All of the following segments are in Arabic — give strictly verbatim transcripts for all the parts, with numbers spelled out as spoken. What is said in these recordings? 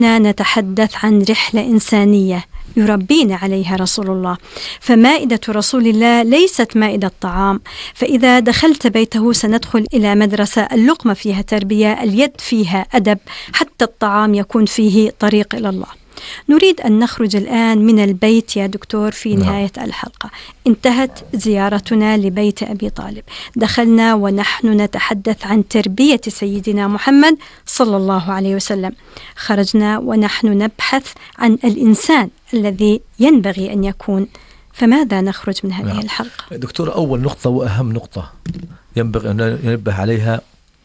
نتحدث عن رحلة إنسانية يربينا عليها رسول الله. فمائدة رسول الله ليست مائدة طعام، فإذا دخلت بيته سندخل إلى مدرسة اللقمة فيها تربية، اليد فيها أدب، حتى الطعام يكون فيه طريق إلى الله. نريد أن نخرج الآن من البيت يا دكتور في نهاية الحلقة. انتهت زيارتنا لبيت أبي طالب، دخلنا ونحن نتحدث عن تربية سيدنا محمد صلى الله عليه وسلم، خرجنا ونحن نبحث عن الإنسان الذي ينبغي أن يكون. فماذا نخرج من هذه نعم. الحلقة؟ دكتور، أول نقطة وأهم نقطة ينبغي أن ينبه عليها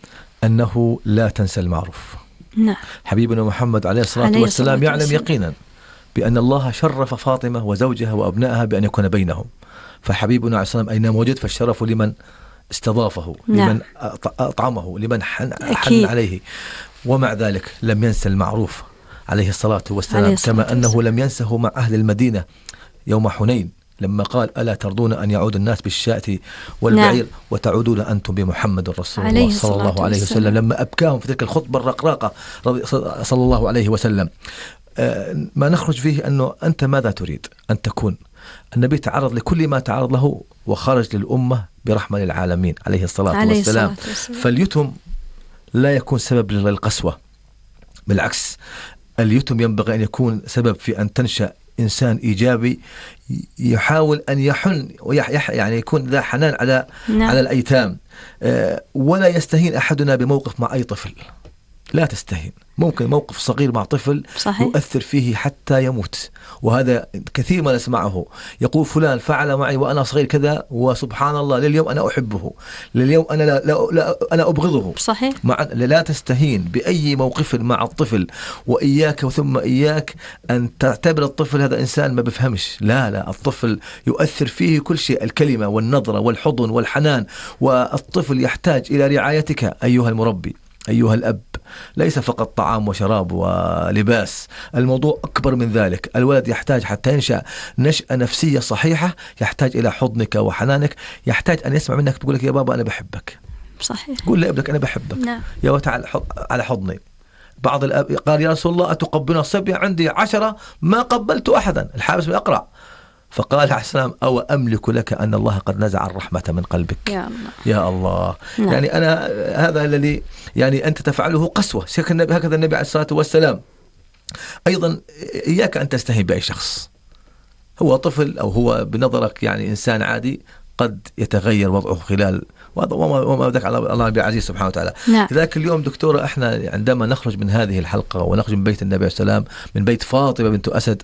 أنه لا تنسى المعروف. نعم. حبيبنا محمد عليه الصلاة عليه والسلام يعلم والسلام. يقينا بأن الله شرف فاطمة وزوجها وأبنائها بأن يكون بينهم، فحبيبنا عليه الصلاة والسلام أينما وجد فالشرف لمن استضافه، نعم. لمن أطعمه، لمن حن, حن عليه، ومع ذلك لم ينسى المعروف عليه الصلاة والسلام، عليه الصلاة كما والسلام. أنه لم ينسه مع أهل المدينة يوم حنين لما قال ألا ترضون أن يعود الناس بالشاة والبعير نعم. وتعودون أنتم بمحمد رسول الله صلى الله عليه وسلم، لما أبكاهم في تلك الخطبة الرقراقة صلى الله عليه وسلم. آه ما نخرج فيه أنه أنت ماذا تريد أن تكون؟ النبي تعرض لكل ما تعرض له وخرج للأمة برحمة للعالمين عليه الصلاة عليه والسلام. الصلاة والسلام. فاليتم لا يكون سبب للقسوة، بالعكس اليتم ينبغي أن يكون سبب في أن تنشأ إنسان إيجابي يحاول أن يحن ويح يعني يكون ذا حنان على نعم. على الأيتام. أه ولا يستهين أحدنا بموقف مع أي طفل، لا تستهين. ممكن موقف صغير مع طفل صحيح. يؤثر فيه حتى يموت، وهذا كثير ما نسمعه. يقول فلان فعل معي وأنا صغير كذا وسبحان الله لليوم أنا أحبه، لليوم أنا لا, لا, لا أنا أبغضه. صحيح. مع لا تستهين بأي موقف مع الطفل، وإياك ثم إياك أن تعتبر الطفل هذا إنسان ما بفهمش. لا لا الطفل يؤثر فيه كل شيء، الكلمة والنظرة والحضن والحنان، والطفل يحتاج إلى رعايتك أيها المربي أيها الأب، ليس فقط طعام وشراب ولباس، الموضوع أكبر من ذلك. الولد يحتاج حتى ينشأ نشأة نفسية صحيحة، يحتاج إلى حضنك وحنانك، يحتاج أن يسمع منك تقول لك يا بابا أنا بحبك. صحيح. قول لابنك أنا بحبك. نعم. يا وتعال على حضني. بعض الأب قال يا رسول الله أتقبلنا الصبي؟ عندي عشرة ما قبلت أحدا. الحابس بن أقرع فقال عليه السلام أو أملك لك أن الله قد نزع الرحمة من قلبك. يا الله, يا الله. نعم. يعني أنا هذا الذي يعني أنت تفعله قسوة. هكذا النبي عليه الصلاة والسلام. أيضا إياك أن تستهين بأي شخص، هو طفل أو هو بنظرك يعني إنسان عادي، قد يتغير وضعه خلال وما بدك على الله بعزيز سبحانه وتعالى. نعم. ذاك اليوم دكتورة احنا عندما نخرج من هذه الحلقة ونخرج من بيت النبي عليه السلام، من بيت فاطمة بنت أسد،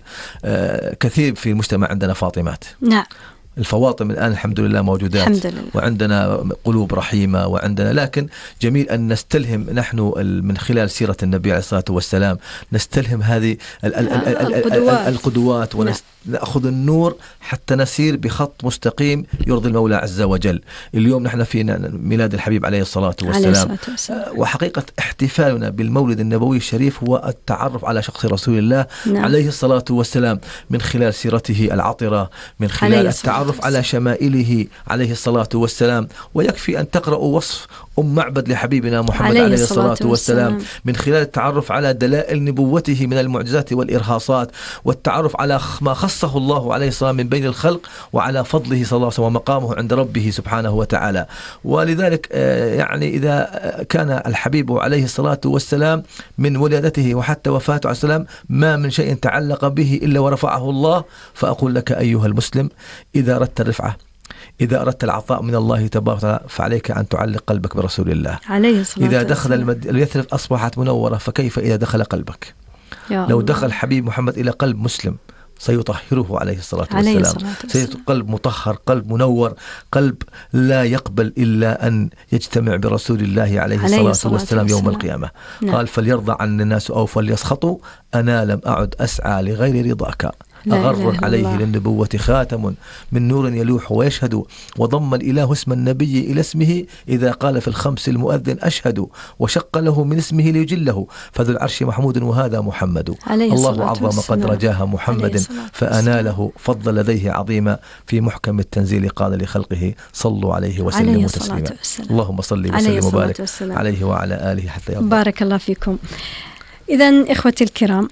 آه كثير في المجتمع عندنا فاطمات. نعم. الفواطم الآن الحمد لله موجودات، الحمد لله. وعندنا قلوب رحيمة وعندنا، لكن جميل أن نستلهم نحن من خلال سيرة النبي عليه الصلاة والسلام، نستلهم هذه ال ال ال ال القدوات, القدوات ونأخذ النور حتى نسير بخط مستقيم يرضي المولى عز وجل. اليوم نحن في ميلاد الحبيب عليه الصلاة والسلام، وحقيقة احتفالنا بالمولد النبوي الشريف هو التعرف على شخص رسول الله نعم. عليه الصلاة والسلام من خلال سيرته العطرة، من خلال التعرف على شمائله عليه الصلاة والسلام. ويكفي أن تقرأوا وصف أم معبد لحبيبنا محمد عليه, عليه الصلاة, الصلاة والسلام من خلال التعرف على دلائل نبوته من المعجزات والإرهاصات، والتعرف على ما خصه الله عليه الصلاة من بين الخلق، وعلى فضله صلى الله عليه وسلم ومقامه عند ربه سبحانه وتعالى. ولذلك يعني إذا كان الحبيب عليه الصلاة والسلام من ولادته وحتى وفاته عليه السلام ما من شيء تعلق به إلا ورفعه الله، فأقول لك أيها المسلم إذا أردت الرفعة، إذا أردت العطاء من الله تبارك وتعالى، فعليك أن تعلق قلبك برسول الله عليه الصلاة إذا دخل المد... اليثرب أصبحت منورة، فكيف إذا دخل قلبك؟ لو دخل حبيب محمد إلى قلب مسلم سيطهره عليه الصلاة والسلام، سيكون قلب مطهر، قلب منور، قلب لا يقبل إلا أن يجتمع برسول الله عليه الصلاة, الصلاة والسلام يوم القيامة. نعم. قال فليرضى عن الناس أو فليسخطوا، أنا لم أعد أسعى لغير رضاك، أغر عليه للنبوة خاتم من نور يلوح ويشهد، وضم الإله اسم النبي إلى اسمه إذا قال في الخمس المؤذن أشهد، وشق له من اسمه ليجله، فذو العرش محمود وهذا محمد. الله عظم قدر جاه محمد فأناله فضل لديه عظيما، في محكم التنزيل قال لخلقه صلوا عليه وسلموا تسليما. اللهم صل وسلم وبارك عليه وعلى آله حتى يرضى. بارك الله فيكم. إذن إخوتي الكرام،